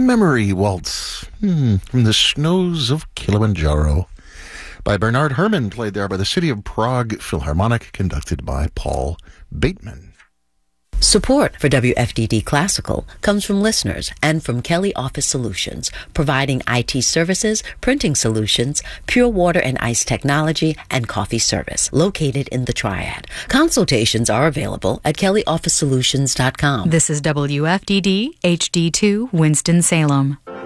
Memory Waltz from the snows of Kilimanjaro by Bernard Herrmann, played there by the City of Prague Philharmonic, conducted by Paul Bateman. Support for WFDD Classical comes from listeners and from Kelly Office Solutions, providing IT services, printing solutions, pure water and ice technology, and coffee service, located in the Triad. Consultations are available at kellyofficesolutions.com. This is WFDD HD2 Winston-Salem.